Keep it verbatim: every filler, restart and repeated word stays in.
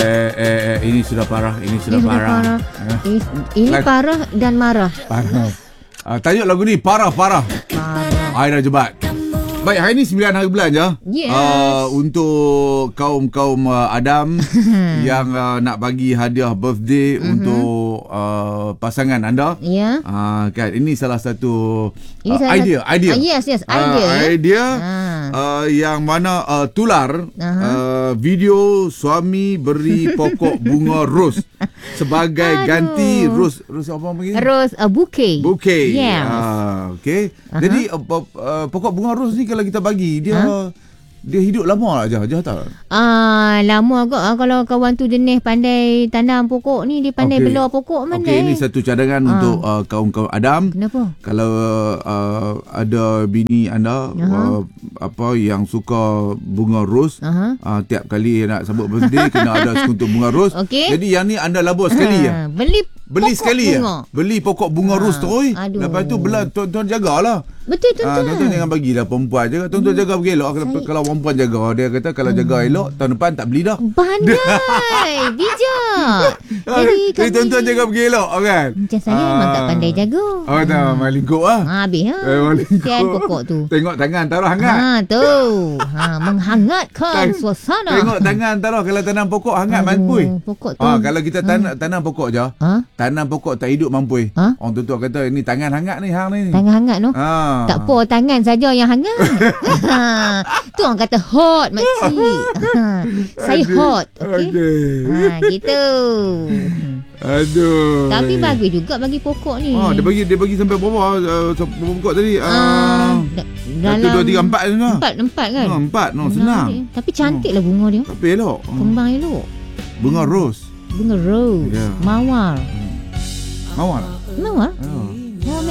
Eh, eh, eh, ini sudah parah, ini sudah Ini sudah parah. parah. Eh, Ini, ini Lag- parah dan marah. parah. Uh, tajuk lagu ni parah parah. Parah. Aira Jebat. Baik, hari ni sembilan hari bulan je. Yes. Uh, untuk kaum-kaum uh, Adam yang uh, nak bagi hadiah birthday mm-hmm. untuk uh, pasangan anda. Ya. Uh, kan ini salah satu Ini uh, salah idea, satu- idea. Ah, yes, yes, Uh, idea, ya. idea Ah. uh, yang mana uh, tular Aha. uh, video suami beri pokok bunga ros sebagai Aduh. ganti ros ros apa lagi? Rose a bouquet. Bouquet. Yes. Ah, okey. Aha. Jadi uh, uh, pokok bunga ros ni kalau kita bagi dia Ha? dia hidup lama aja, aja tak? Ah, lama agak ah, kalau kawan tu jenis pandai tanam pokok ni, dia pandai Okey. bela pokok mana. Okey, ini satu cadangan Ah. untuk uh, kaum-kaum Adam. Kenapa? Kalau uh, ada bini anda uh, apa yang suka bunga ros, Aha. uh, tiap kali nak sambut birthday kena ada sekuntum bunga ros. Okey. Jadi yang ni anda labur sekali ya. Ah, beli Beli pokok sekali ya. bunga. Beli pokok bunga Ah, ros terus. aduh. Lepas tu belah tuan-tuan jagalah. Betul Ah, tuan-tuan. tuan-tuan jangan bagilah perempuan je. Tuan-tuan jaga bergelok. Kalau, Saya- kalau perempuan jaga, dia kata kalau jaga elok tahun depan tak beli dah. Pandai. Bijak. Jadi Jadi kami tuan-tuan jaga bergelok kan. macam saya memang tak pandai jaga. Oh tak, main lingkup lah. Ha, habis ha. Eh, main lingkup. Kesian pokok tu. Tengok tangan taruh hangat. Ha tu. Ha, menghangatkan Teng- suasana. Tengok tangan taruh kalau tanam pokok hangat Aduh, mampui. pokok tu. Ah, kalau kita tanam, tanam pokok je, Ha? tanam pokok tak hidup mampui. Ha? Orang tuan-tuan kata ini tangan hangat ni hang ni. Tangan hangat no. Ah. Tak apa tangan saja yang hangat. Ha, tu orang kata hot makcik. Ha, saya hot. Okey. Okey. Ha, gitu. Aduh. Tapi bagus juga bagi pokok ni. Ah, dia bagi dia bagi sampai berapa uh, berapa pokok tadi? Ah, Ah, da- satu, dua, tiga, empat je lah. Empat, empat kan? Ah, empat, no, Bunga senang. dia. Tapi cantik lah bunga dia. Tapi elok. Ah. Kembang elok. Bunga ros. Bunga rose. Ya. Mawar. Mawar. Mawar? Oh.